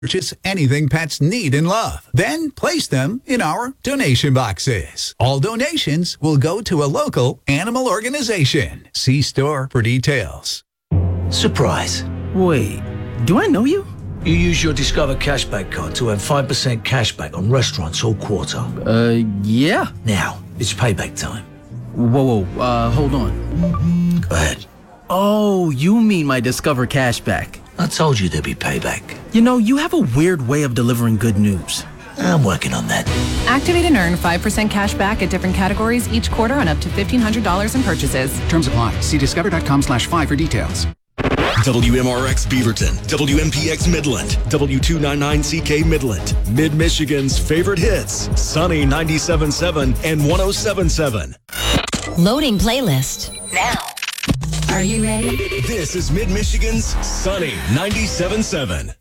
Purchase anything pets need and love. Then place them in our donation boxes. All donations will go to a local animal organization. See store for details. Surprise. Wait, do I know you? You use your Discover Cashback card to earn 5% cashback on restaurants all quarter. Yeah. Now, it's payback time. Whoa, hold on. Go ahead. Oh, you mean my Discover Cashback. I told you there'd be payback. You know, you have a weird way of delivering good news. I'm working on that. Activate and earn 5% cash back at different categories each quarter on up to $1,500 in purchases. Terms apply. See discover.com/5 for details. WMRX Beaverton, WMPX Midland, W299CK Midland, Mid-Michigan's favorite hits, Sunny 97.7 and 107.7. Loading playlist now. Are you ready? This is Mid-Michigan's Sunny 97.7.